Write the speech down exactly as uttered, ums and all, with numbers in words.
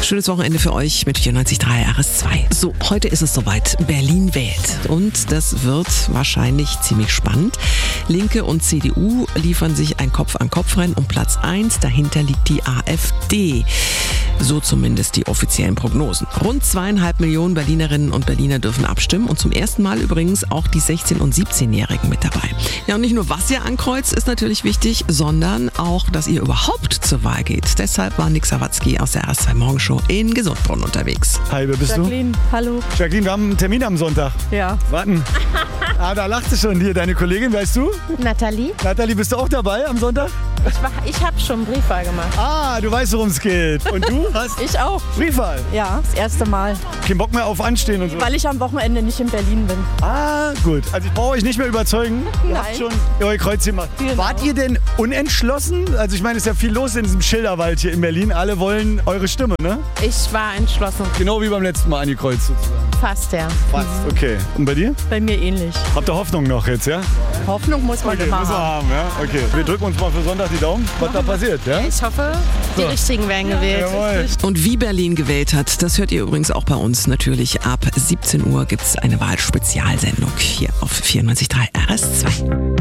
Schönes Wochenende für euch mit vierundneunzig Komma drei R S zwei. So, heute ist es soweit. Berlin wählt. Und das wird wahrscheinlich ziemlich spannend. Linke und C D U liefern sich ein Kopf-an-Kopf-Rennen um Platz eins. Dahinter liegt die AfD. So zumindest die offiziellen Prognosen. Rund zweieinhalb Millionen Berlinerinnen und Berliner dürfen abstimmen und zum ersten Mal übrigens auch die sechzehn- und siebzehnjährigen mit dabei. Ja, und nicht nur, was ihr ankreuzt, ist natürlich wichtig, sondern auch, dass ihr überhaupt zur Wahl geht. Deshalb war Nick Sawatzki aus der R S zwei Morgenshow in Gesundbronn unterwegs. Hi, wer bist Jacqueline, du? hallo. Jacqueline, wir haben einen Termin am Sonntag. Ja. Warten. Ah, da lacht sie schon. Hier, deine Kollegin, weißt du? Nathalie? Nathalie, bist du auch dabei am Sonntag? Ich, war- ich habe schon Briefwahl gemacht. Ah, du weißt, worum es geht. Und du hast Ich auch. Briefwahl. Ja, das erste Mal. Kein Bock mehr auf Anstehen und so. Weil ich am Wochenende nicht in Berlin bin. Ah, gut. Also ich brauche euch nicht mehr überzeugen. Ihr Nein. habt schon euer Kreuz gemacht. Genau. Wart ihr denn unentschlossen? Also ich meine, es ist ja viel los in diesem Schilderwald hier in Berlin. Alle wollen eure Stimme, ne? Ich war entschlossen. Genau wie beim letzten Mal angekreuzt sozusagen. Fast, ja. Fast. Okay. Und bei dir? Bei mir ähnlich. Habt ihr Hoffnung noch jetzt, ja? Hoffnung muss man immer müssen wir haben. haben, ja? Okay. Wir drücken uns mal für Sonntag die Daumen, was da passiert, ja? Ich hoffe, die So. Richtigen werden gewählt. Jawohl. Und wie Berlin gewählt hat, das hört ihr übrigens auch bei uns natürlich. Ab siebzehn Uhr gibt es eine Wahlspezialsendung hier auf vierundneunzig Komma drei R S zwei.